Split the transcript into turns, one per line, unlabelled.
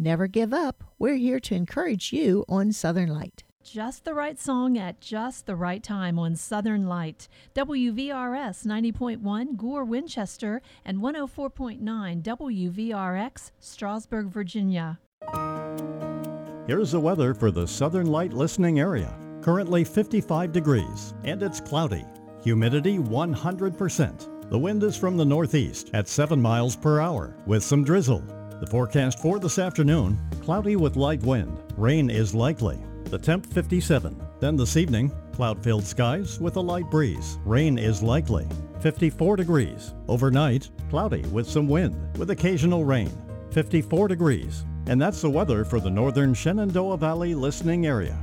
Never give up. We're here to encourage you on Southern Light.
Just the right song at just the right time on Southern Light. WVRS 90.1 Gore, Winchester, and 104.9 WVRX, Strasburg, Virginia.
Here's the weather for the Southern Light listening area. Currently 55 degrees, and it's cloudy. Humidity 100%. The wind is from the northeast at 7 miles per hour with some drizzle. The forecast for this afternoon, cloudy with light wind. Rain is likely. The temp 57. Then this evening, cloud-filled skies with a light breeze. Rain is likely. 54 degrees. Overnight, cloudy with some wind with occasional rain. 54 degrees. And that's the weather for the northern Shenandoah Valley listening area.